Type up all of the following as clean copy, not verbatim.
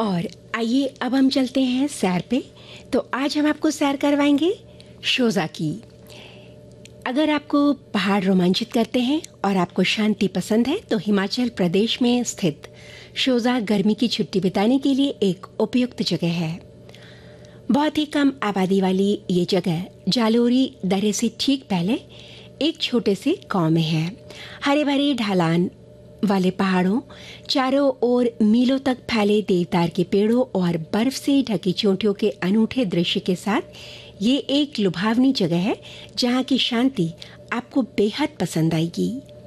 और आइए अब हम चलते हैं सैर पे। तो आज हम आपको सैर करवाएंगे शोजा की। अगर आपको पहाड़ रोमांचित करते हैं और आपको शांति पसंद है तो हिमाचल प्रदेश में स्थित शोजा गर्मी की छुट्टी बिताने के लिए एक उपयुक्त जगह है। बहुत ही कम आबादी वाली ये जगह जालोरी दर्रे से ठीक पहले एक छोटे से गांव में है। हरे भरे ढलान वाले पहाड़ों चारों ओर मीलों तक फैले देवदार के पेड़ों और बर्फ से ढकी चोटियों के अनूठे दृश्य के साथ ये एक लुभावनी जगह है जहाँ की शांति आपको बेहद पसंद आएगी।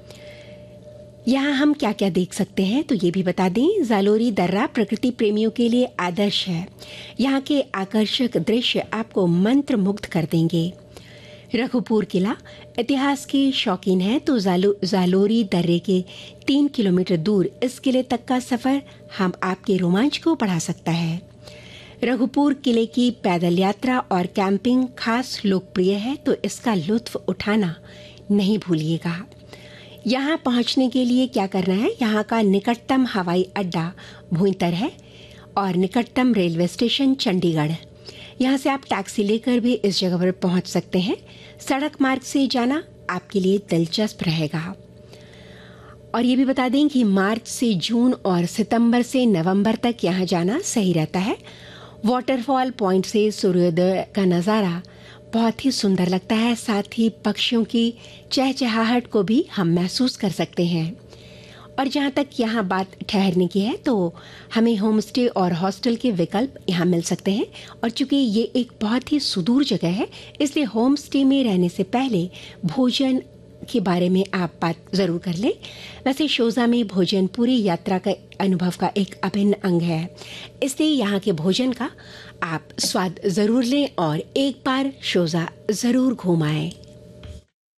यहाँ हम क्या क्या देख सकते हैं तो ये भी बता दें, जालोरी दर्रा प्रकृति प्रेमियों के लिए आदर्श है। यहाँ के आकर्षक दृश्य आपको मंत्रमुग्ध कर देंगे। रघुपुर किला इतिहास के शौकीन है तो जालोरी दर्रे के 3 किलोमीटर दूर इस किले तक का सफर हम आपके रोमांच को बढ़ा सकता है। रघुपुर किले की पैदल यात्रा और कैंपिंग खास लोकप्रिय है तो इसका लुत्फ उठाना नहीं भूलिएगा। यहाँ पहुँचने के लिए क्या करना है, यहाँ का निकटतम हवाई अड्डा भुंतर है और निकटतम रेलवे स्टेशन चंडीगढ़। यहाँ से आप टैक्सी लेकर भी इस जगह पर पहुँच सकते हैं। सड़क मार्ग से जाना आपके लिए दिलचस्प रहेगा। और ये भी बता दें कि मार्च से जून और सितंबर से नवंबर तक यहाँ जाना सही रहता है। वाटरफॉल पॉइंट से सूर्योदय का नज़ारा बहुत ही सुंदर लगता है, साथ ही पक्षियों की चहचहाहट को भी हम महसूस कर सकते हैं। और जहाँ तक यहाँ बात ठहरने की है तो हमें होम स्टे और हॉस्टल के विकल्प यहाँ मिल सकते हैं। और चूंकि ये एक बहुत ही सुदूर जगह है इसलिए होम स्टे में रहने से पहले भोजन के बारे में आप बात ज़रूर कर लें। वैसे शोजा में भोजन पूरी यात्रा का अनुभव का एक अभिन्न अंग है, इसलिए यहाँ के भोजन का आप स्वाद ज़रूर लें और एक बार शोजा ज़रूर घूम आएं।